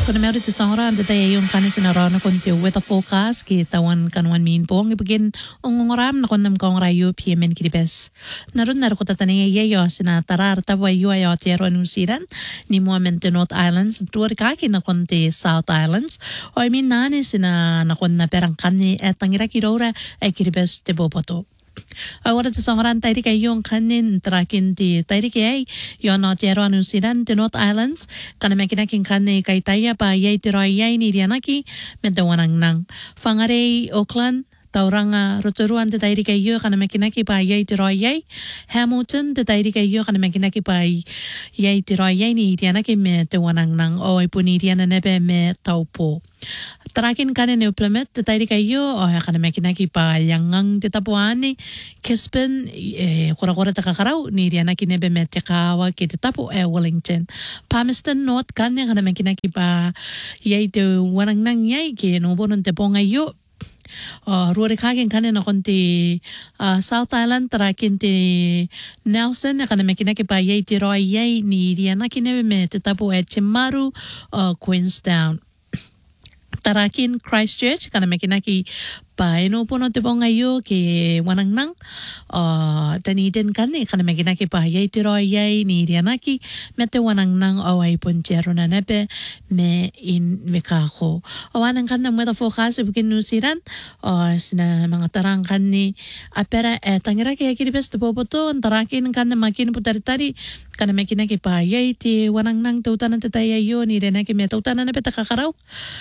kuna meron ti songra anda tayo yung kanis na rana kunti weather forecast kitawan kanwan min pong ibigin ungoram na kunam kong rayo PMN kiribes. Naroon ko tataniya yayo sina tarar tabay yu ayo tiyero anusiran ni Moamente North Islands tuwar kaki na kunti South Islands o nani sina nakun na perang kani etangira kirora ay kiribes te boboto. Ahora sa songaran tayo kayong kanin trakin ti tayo kay yon no tiyero anusiran ti North Islands kaname kinaking kani kay taya pa yay tiroyay ni Rianaki mentawanang nang fangare Auckland taurang rotoruan ti tayo kayo kaname kinaki pa yay tiroyay Hamilton ti tayo kayo kaname kinaki pa yay tiroyay ni Rianaki mentawanang nang o ipuni Riana nebe me taupo. Tarakin kanin implement tayo kayo o kaname kinaki pa yangang titapuani Kispin kura-kura takakaraw ni Rianaki nebe me tikawa kititapo Wellington Palmerston North kanya kaname kinaki pa yay to wanang nang yay kinubo ng tepo ngayo Ruri kagin kanin na konti South Island tarakin ti Nelson kaname kinaki pa yay ti Roy yay ni Rianaki nebe me titapo Chimaru Queenstown Tarakin Christchurch kaname kinaki pa inupuno ti po ngayo ki wanang nang taniden kani kaname kinaki pa yay tiro yay ni Rianaki mete wanang nang away ponchero na nepe me in mekako awanang kanang meta forecast bikin nusiran sina mga tarang kani apera tangira kaya kiribes ti popoto tarakin kanang makin putaritari kaname kinaki pa yay ti wanang nang tautanan ti tayayo ni Rianaki me tautanan nepe takakaraw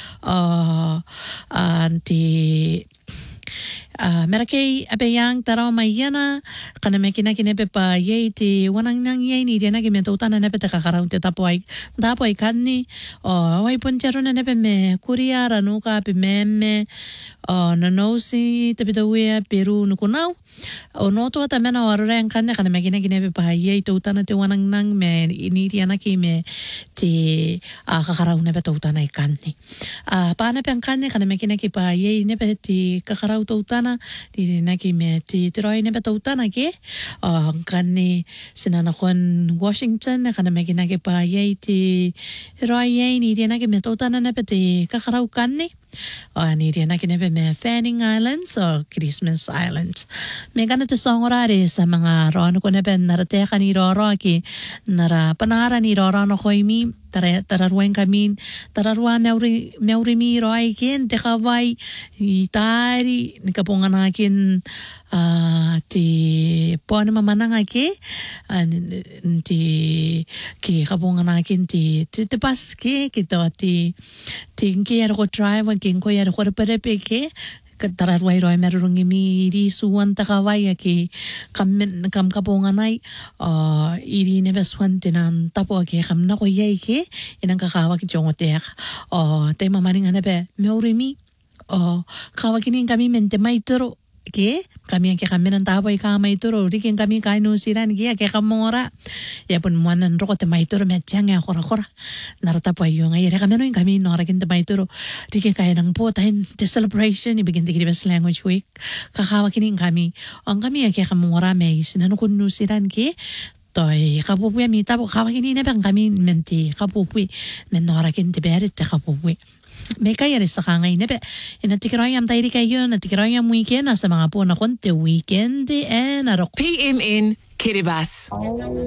anti merakay apeyang taraw mayana kaname kinakinepe pa yay ti wanang nang yay ni Rianaki me tautanan nepe takakaraw ti tapoy kanni way ponchero na nepe me Korea ranuka pi meme nanosi tapitawiya Peru nukunaw noto tamena warureng kanne kaname kinakinepe pa yay tautanan ti wanang nang me ni Rianaki me ti kakaraw nepe tautanay kanni paano pe ang kanne kaname kinaki pa yay nepe ti kakaraw tautana di Rianaki me ti tiroy nepe tautana ke kanni sinanakon Washington kaname kinaki pa yay ti tiroy yay ni Rianaki me tautana nepe ti kakaraw kanni ni Rianaki nepe me Fanning Islands o Christmas Islands may ganito songorari sa mga rono ko nepe narateka ni Roro ki nara panara ni Roro no koy mi tararwen kami tararwa meuri mi roy kin tekaway itari nikapungan akin ti pon mamanang aki ti ki kapungan akin ti pas ki kito ti ki ko drive kin ko yar ko perepe ki tararway roy merong imi di suwan takaway ki kam kapunganay iri nebeswan tinan tapo ki kam na ko yay ki inang kakawak jongotek tay mamaring anabe meurimi kawakinin kami mente may turo ki kami ang kami ng tapoy ka may turo rikin kami kainusiran ki kaya kamora yapon muanan roko te may turo metyang ya kora naratapoy yung ay kami no yung kami norakin te may turo rikin kaya ng po tayo te celebration ibigin te Kiribes Language Week kakawakinin kami ang kami ang kaya kamora may sinanukunusiran ki toy kapupuya mi tapo kawakinin na bang kami menti kapupuy menorakin te berit te kapupuy may kaya rin sa kangay nebe. Natikiroyam tayo kayo, natikiroyam weekend, nasa mga po na konti weekend, and arok. PMN Kiribati.